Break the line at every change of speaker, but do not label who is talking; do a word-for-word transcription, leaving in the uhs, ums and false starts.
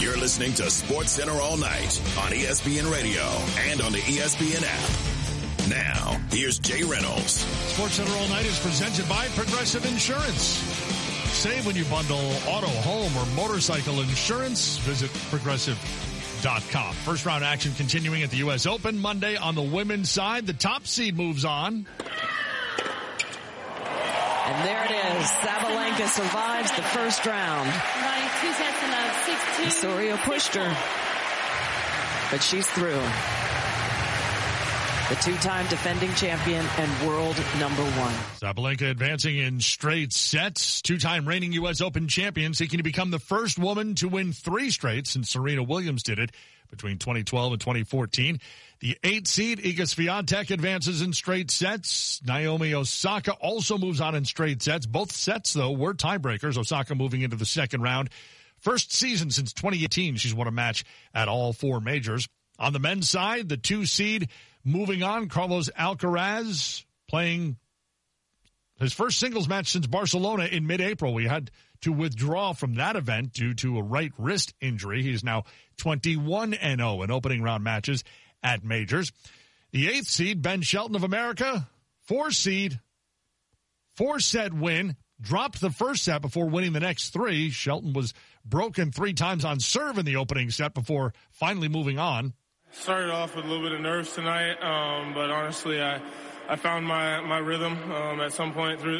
You're listening to Sports Center all night on E S P N Radio and on the E S P N app. Now, here's Jay Reynolds.
Sports Center all night is presented by Progressive Insurance. Save when you bundle auto, home, or motorcycle insurance. Visit progressive dot com. First round action continuing at the U S Open Monday on the women's side. The top seed moves on.
And there it is. Sabalenka survives the first round.
By two sets and a six two.
Soria pushed her, but she's through. The two-time defending champion and world number one.
Sabalenka advancing in straight sets. Two-time reigning U S Open champion, seeking to become the first woman to win three straight since Serena Williams did it between twenty twelve and twenty fourteen. The eight seed, Iga Swiatek, advances in straight sets. Naomi Osaka also moves on in straight sets. Both sets, though, were tiebreakers. Osaka moving into the second round. First season since twenty eighteen, she's won a match at all four majors. On the men's side, the two seed moving on, Carlos Alcaraz playing his first singles match since Barcelona in mid-April. We had to withdraw from that event due to a right wrist injury. He is now twenty-one and oh in opening round matches at majors. The eighth seed, Ben Shelton of America, four seed, four-set win, dropped the first set before winning the next three. Shelton was broken three times on serve in the opening set before finally moving on.
Started off with a little bit of nerves tonight, um, but honestly, I, I found my, my rhythm um, at some point through